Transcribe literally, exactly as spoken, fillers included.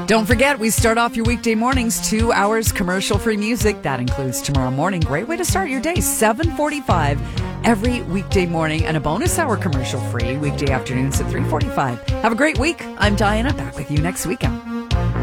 Don't forget, we start off your weekday mornings, two hours commercial-free music. That includes tomorrow morning. Great way to start your day, seven forty-five every weekday morning, and a bonus hour commercial-free weekday afternoons at three forty-five. Have a great week. I'm Diana, back with you next weekend.